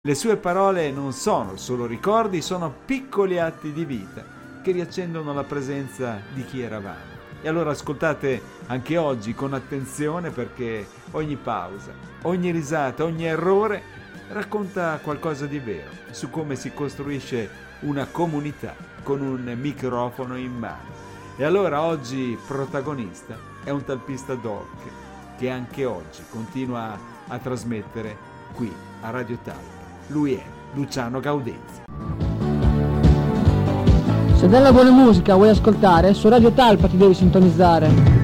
Le sue parole non sono solo ricordi, sono piccoli atti di vita che riaccendono la presenza di chi eravamo. E allora ascoltate anche oggi con attenzione, perché ogni pausa, ogni risata, ogni errore racconta qualcosa di vero su come si costruisce una comunità con un microfono in mano. E allora oggi protagonista è un talpista doc che anche oggi continua a trasmettere qui a Radio Talpa. Lui è Luciano Gaudenzi. Se della buona musica vuoi ascoltare, su Radio Talpa ti devi sintonizzare.